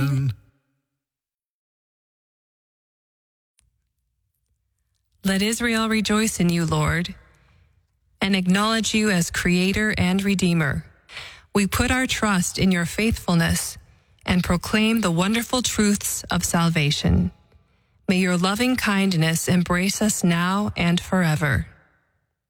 Let Israel rejoice in you, Lord, and acknowledge you as Creator and Redeemer. We put our trust in your faithfulness and proclaim the wonderful truths of salvation. May your loving kindness embrace us now and forever.